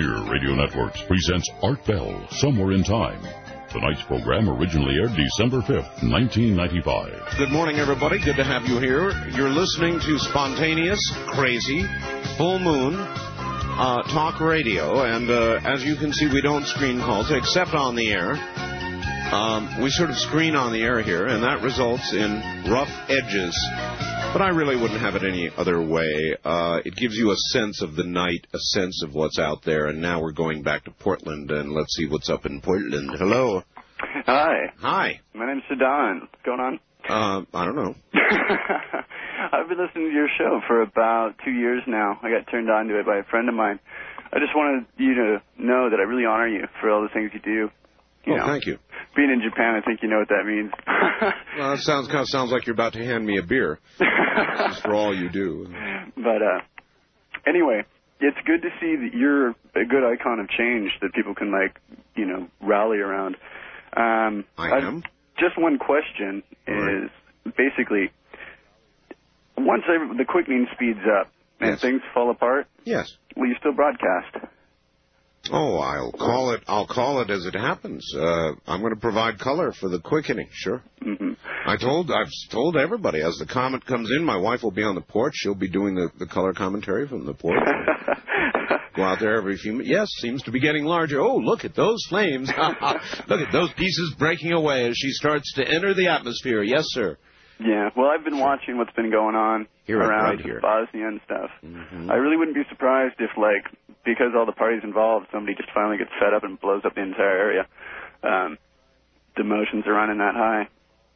Frontier Radio Networks presents Art Bell, Somewhere in Time. Tonight's program originally aired December 5th, 1995. Good morning, everybody. Good to have you here. You're listening to spontaneous, crazy, full moon talk radio. And as you can see, we don't screen calls except on the air. We sort of screen on the air here, and that results in rough edges. But I really wouldn't have it any other way. It gives you a sense of the night, a sense of what's out there. And now we're going back to Portland, and let's see what's up in Portland. Hello. Hi. Hi. My name's Sedan. What's going on? I don't know. I've been listening to your show for about 2 years now. I got turned on to it by a friend of mine. I just wanted you to know that I really honor you for all the things you do. Thank you. Being in Japan, I think you know what that means. Well, it sounds like you're about to hand me a beer. Just for all you do. But anyway, it's good to see that you're a good icon of change that people can, rally around. I am. Just one question is basically, once the quickening speeds up and things fall apart, will you still broadcast? Oh, I'll call it as it happens. I'm going to provide color for the quickening, sure. Mm-hmm. I've told everybody, as the comet comes in, my wife will be on the porch. She'll be doing the color commentary from the porch. Go out there every few minutes. Yes, seems to be getting larger. Oh, look at those flames. Look at those pieces breaking away as she starts to enter the atmosphere. Yes, sir. Yeah, well, I've been watching what's been going on around Bosnia and stuff. Mm-hmm. I really wouldn't be surprised if, because all the parties involved, somebody just finally gets fed up and blows up the entire area. The emotions are running that high.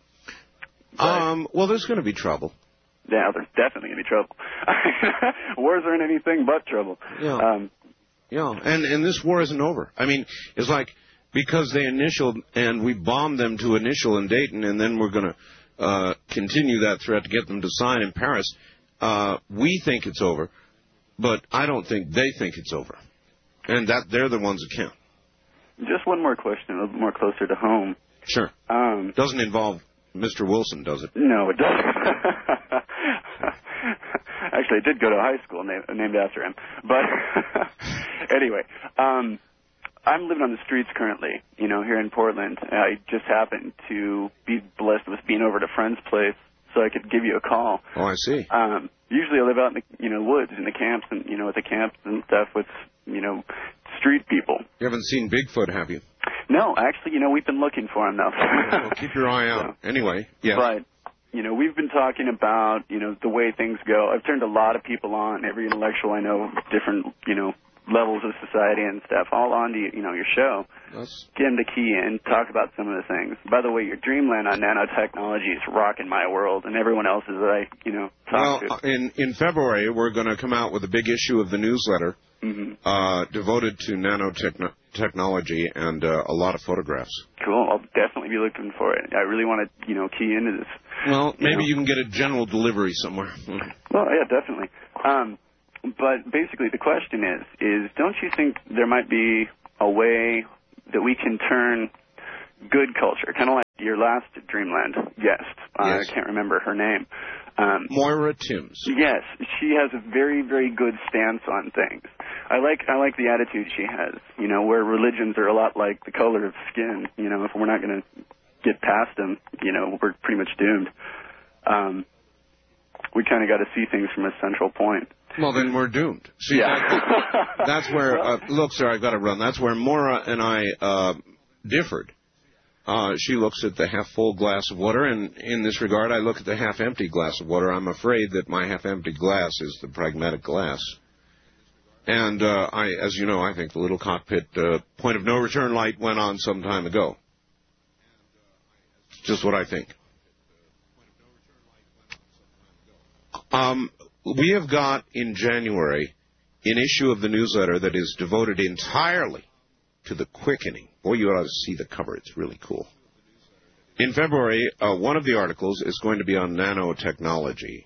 Well, there's going to be trouble. Yeah, there's definitely going to be trouble. Wars aren't anything but trouble. Yeah. And this war isn't over. I mean, it's like because they initialed and we bombed them to initial in Dayton, and then we're going to continue that threat to get them to sign in Paris. We think it's over, but I don't think they think it's over. And that they're the ones that count. Just one more question, a little more closer to home. Sure. Doesn't involve Mr. Wilson, does it? No, it doesn't. Actually, I did go to high school named after him. But anyway, I'm living on the streets currently, here in Portland. I just happened to be blessed with being over at a friend's place so I could give you a call. Oh, I see. Usually I live out in the woods, in the camps, and, at the camps and stuff with, street people. You haven't seen Bigfoot, have you? No, actually, we've been looking for him, though. Well, keep your eye out. So, anyway, yes. But, we've been talking about, the way things go. I've turned a lot of people on, every intellectual I know, different, levels of society and stuff, all onto, your show. Get them to key in, talk about some of the things. By the way, your Dreamland on nanotechnology is rocking my world, and everyone else's that I talk to. In February, we're going to come out with a big issue of the newsletter devoted to nanotechnology and a lot of photographs. Cool. I'll definitely be looking for it. I really want to, key into this. Well, maybe you can get a general delivery somewhere. Well, yeah, definitely. But basically the question is don't you think there might be a way that we can turn good culture, kind of like your last Dreamland guest, I can't remember her name. Moira Timms. Yes, she has a very, very good stance on things. I like the attitude she has, where religions are a lot like the color of skin. If we're not going to get past them, we're pretty much doomed. We kind of got to see things from a central point. Well, then we're doomed. See, that's where, look, sir, I've got to run. That's where Moira and I differed. She looks at the half-full glass of water, and in this regard, I look at the half-empty glass of water. I'm afraid that my half-empty glass is the pragmatic glass. And as you know, I think the little cockpit point of no-return light went on some time ago. It's just what I think. We have got, in January, an issue of the newsletter that is devoted entirely to the quickening. Boy, you ought to see the cover. It's really cool. In February, one of the articles is going to be on nanotechnology.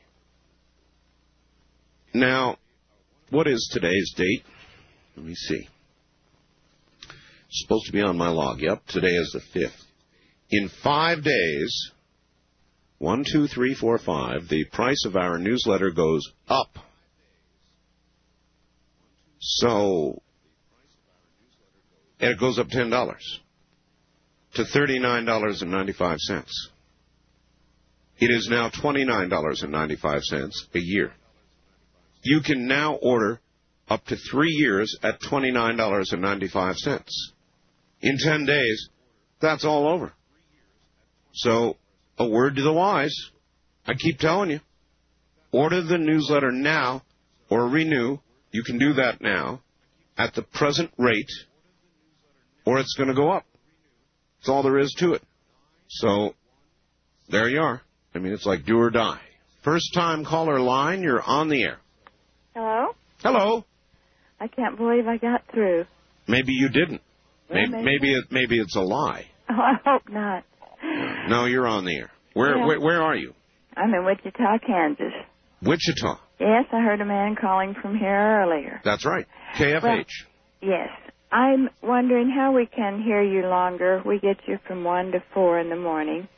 Now, what is today's date? Let me see. It's supposed to be on my log. Yep, today is the 5th. In 5 days... 1, 2, 3, 4, 5, the price of our newsletter goes up. So and it goes up $10 to $39.95. It is now $29.95 a year. You can now order up to 3 years at $29.95. In 10 days, that's all over. So, a word to the wise. I keep telling you, order the newsletter now or renew. You can do that now at the present rate, or it's going to go up. That's all there is to it. So, there you are. I mean, it's like do or die. First-time caller line, you're on the air. Hello? Hello. I can't believe I got through. Maybe you didn't. Well, Maybe it's a lie. Oh, I hope not. No, you're on the air. Where are you? I'm in Wichita, Kansas. Wichita. Yes, I heard a man calling from here earlier. That's right. KFH. Well, yes. I'm wondering how we can hear you longer. We get you from 1 to 4 in the morning.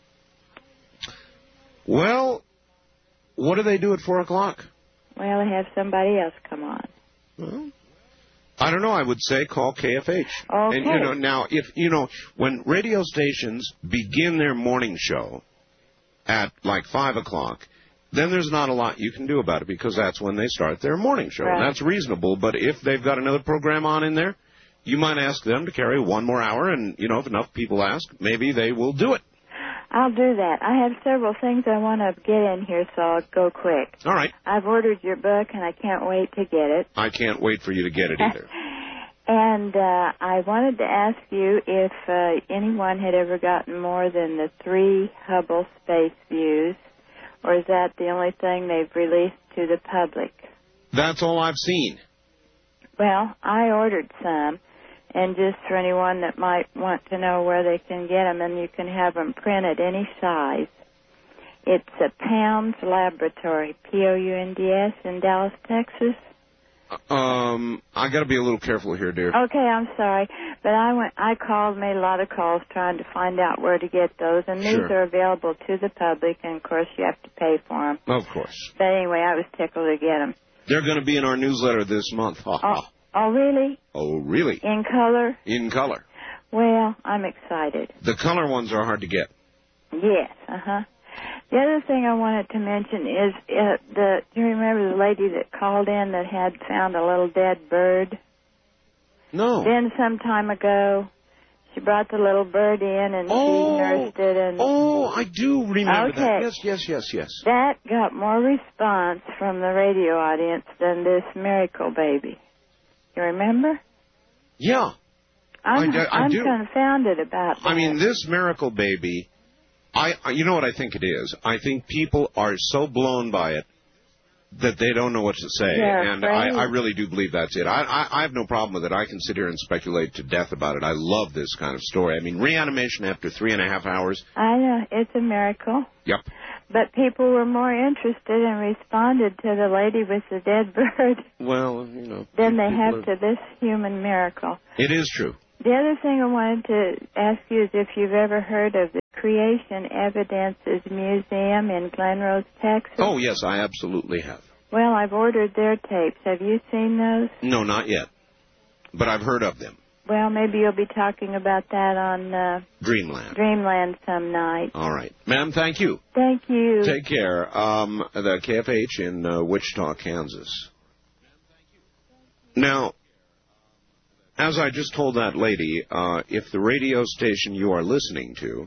Well, what do they do at 4 o'clock? Well, they have somebody else come on. Well, I don't know. I would say call KFH. Okay. And, now, when radio stations begin their morning show at like 5 o'clock, then there's not a lot you can do about it because that's when they start their morning show. Right. And that's reasonable. But if they've got another program on in there, you might ask them to carry 1 more hour. And, if enough people ask, maybe they will do it. I'll do that. I have several things I want to get in here, so I'll go quick. All right. I've ordered your book, and I can't wait to get it. I can't wait for you to get it either. And I wanted to ask you if anyone had ever gotten more than the 3 Hubble space views, or is that the only thing they've released to the public? That's all I've seen. Well, I ordered some, and just for anyone that might want to know where they can get them, and you can have them printed any size. It's a Pounds Laboratory, Pounds, in Dallas, Texas. I got to be a little careful here, dear. Okay, I'm sorry, but I called, made a lot of calls trying to find out where to get those, and these are available to the public, and of course you have to pay for them. Of course. But anyway, I was tickled to get them. They're going to be in our newsletter this month. Oh, really? Oh, really? In color? In color. Well, I'm excited. The color ones are hard to get. Yes, The other thing I wanted to mention is, do you remember the lady that called in that had found a little dead bird? No. Then some time ago, she brought the little bird in and she nursed it. I do remember that. Yes. That got more response from the radio audience than this miracle baby. You remember? Yeah. I'm do. confounded about that. I mean, this miracle baby, you know what I think it is? I think people are so blown by it that they don't know what to say. And I really do believe that's it. I have no problem with it. I can sit here and speculate to death about it. I love this kind of story. I mean, reanimation after 3.5 hours. I know. It's a miracle. Yep. But people were more interested and responded to the lady with the dead bird. Well, than they have to this human miracle. It is true. The other thing I wanted to ask you is if you've ever heard of the Creation Evidences Museum in Glen Rose, Texas. Oh, yes, I absolutely have. Well, I've ordered their tapes. Have you seen those? No, not yet. But I've heard of them. Well, maybe you'll be talking about that on Dreamland some night. All right. Ma'am, thank you. Thank you. Take care. The KFH in Wichita, Kansas. Now, as I just told that lady, if the radio station you are listening to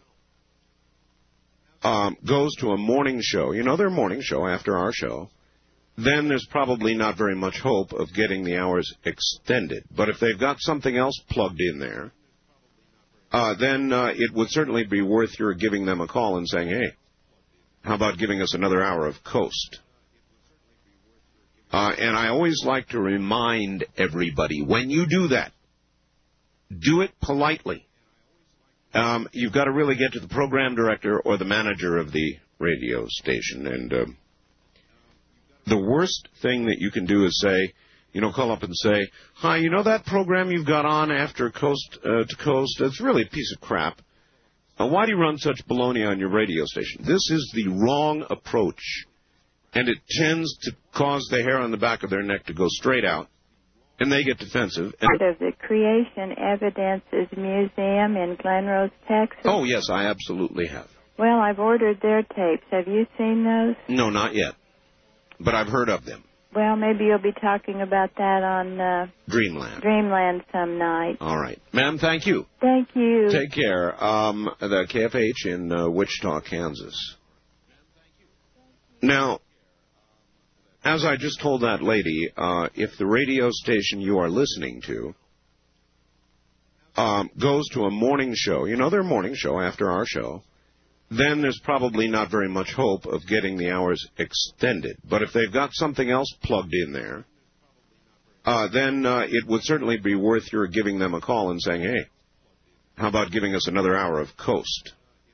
goes to a morning show, their morning show after our show, then there's probably not very much hope of getting the hours extended. But if they've got something else plugged in there, then it would certainly be worth your giving them a call and saying, hey, how about giving us another hour of Coast? And I always like to remind everybody, when you do that, do it politely. You've got to really get to the program director or the manager of the radio station. And the worst thing that you can do is say, call up and say, hi, that program you've got on after Coast to Coast, it's really a piece of crap. Why do you run such baloney on your radio station? This is the wrong approach, and it tends to cause the hair on the back of their neck to go straight out. And they get defensive. Part of the Creation Evidences Museum in Glen Rose, Texas. Oh, yes, I absolutely have. Well, I've ordered their tapes. Have you seen those? No, not yet. But I've heard of them. Well, maybe you'll be talking about that on Dreamland some night. All right. Ma'am, thank you. Thank you. Take care. The KFH in Wichita, Kansas. Now, as I just told that lady, if the radio station you are listening to goes to a morning show, you know their morning show after our show, then there's probably not very much hope of getting the hours extended. But if they've got something else plugged in there, then it would certainly be worth your giving them a call and saying, hey, how about giving us another hour of Coast?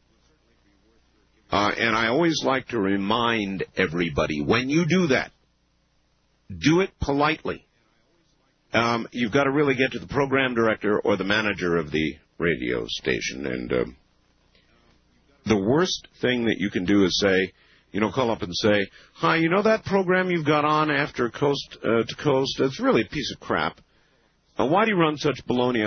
And I always like to remind everybody, when you do that, do it politely. You've got to really get to the program director or the manager of the radio station. And the worst thing that you can do is say, call up and say, hi, that program you've got on after Coast to Coast, it's really a piece of crap. Why do you run such baloney